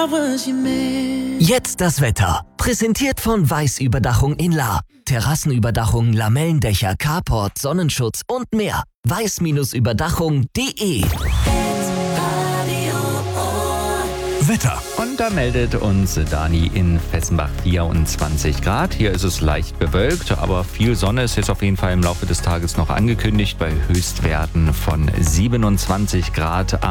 Jetzt das Wetter. Präsentiert von Weiß-Überdachung in La. Terrassenüberdachung, Lamellendächer, Carport, Sonnenschutz und mehr. weiß-überdachung.de. Wetter. Und da meldet uns Dani in Fessenbach 24 Grad. Hier ist es leicht bewölkt, aber viel Sonne ist jetzt auf jeden Fall im Laufe des Tages noch angekündigt bei Höchstwerten von 27 Grad.